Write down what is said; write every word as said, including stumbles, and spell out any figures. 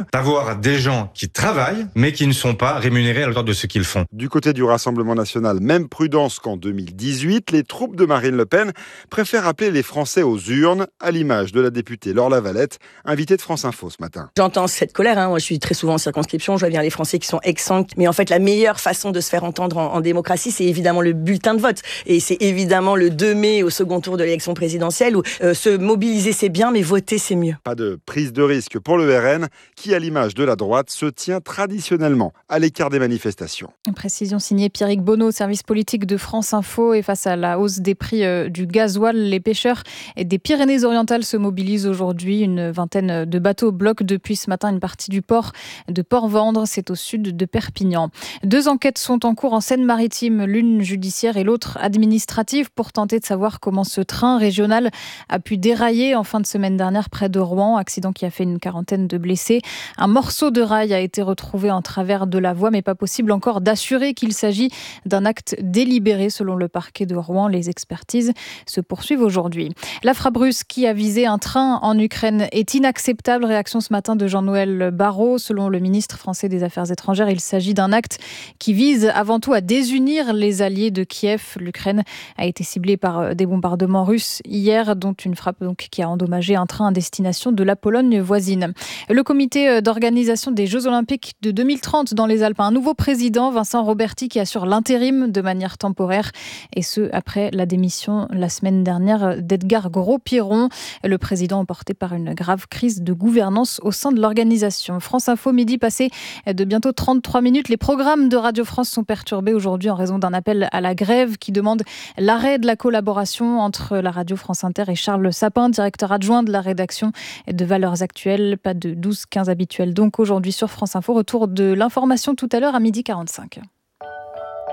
d'avoir des gens qui travaillent, mais qui ne sont pas rémunérés à la hauteur de ce qu'ils font. Du côté du Rassemblement national, même prudence qu'en deux mille dix-huit, les troupes de Marine Le Pen préfèrent appeler les Français aux urnes, à l'image de la députée Laure Lavalette, invitée de France Info ce matin. J'entends cette colère, hein. Moi je suis très souvent en circonscription, je vois bien les Français qui sont exsangues, mais en fait la meilleure façon de se faire entendre en, en démocratie, c'est évidemment le bulletin de vote, et c'est évidemment le deux mai au second tour de l'élection présidentielle où euh, se mobiliser c'est bien, mais voter c'est mieux. Pas de prise de risque pour le R N, qui à l'image de la droite se tient traditionnellement à l'écart des manifestations. Une précision signée Pierrick Bonneau, service politique de France Info. Et face à la hausse des prix euh, du gasoil, les pêcheurs des Pyrénées-Orientales se mobilisent aujourd'hui. Une vingtaine de bateaux bloquent depuis ce matin une partie du port de Port-Vendre, c'est au sud de Perpignan. Deux enquêtes sont en cours en Seine-Maritime, l'une judiciaire et l'autre administrative, pour tenter de savoir comment ce train régional a pu dérailler en fin de semaine dernière près de Rouen, accident qui a fait une quarantaine de blessés. Un morceau de rail a été retrouvé en travers de la voie, mais pas possible encore d'assurer qu'il s'agit d'un acte délibéré selon le parquet de Rouen. Les expertises se poursuivent aujourd'hui. La frappe russe qui a visé un train en Ukraine est inacceptable. Réaction ce matin de Jean-Noël Barrot. Selon le ministre français des Affaires étrangères, il s'agit d'un acte qui vise avant tout à désunir les alliés de Kiev. L'Ukraine a été ciblée par des bombardements russes hier, dont une frappe donc qui a endommagé un train à destination de la Pologne voisine. Le comité d'organisation des Jeux Olympiques de deux mille trente dans les Alpes a un nouveau président, Vincent Roberti, qui assure l'intérim de manière temporaire, et ce après la démission la semaine dernière d'Edgar Gros-Piron, le président emporté par une grave crise de gouvernance au sein de l'organisation. France Info, midi passé de bientôt trente-trois minutes. Les programmes de Radio France sont perturbés aujourd'hui en raison d'un appel à la grève qui demande l'arrêt de la collaboration entre la radio France Inter et Charles Sapin, directeur adjoint de la rédaction de Valeurs Actuelles. Pas de douze quinze habituels donc aujourd'hui sur France Info. Retour de l'information tout à l'heure à midi quarante-cinq.